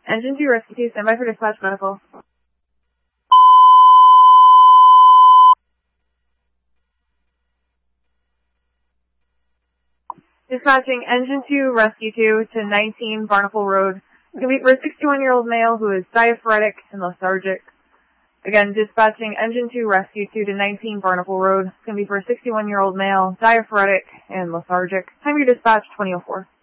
Engine 2, Rescue 2, stand by for dispatch medical. Dispatching Engine 2, Rescue 2 to 19 Barnacle Road. It's going to be for a 61-year-old male who is diaphoretic and lethargic. Again, dispatching Engine 2, Rescue 2 to 19 Barnacle Road. It's going to be for a 61-year-old male, diaphoretic and lethargic. Time of your dispatch, 20:04.